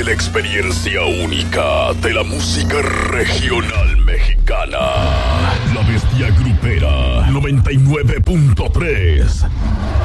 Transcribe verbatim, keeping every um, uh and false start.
Vive la experiencia única de la música regional mexicana. La Bestia Grupera noventa y nueve punto tres.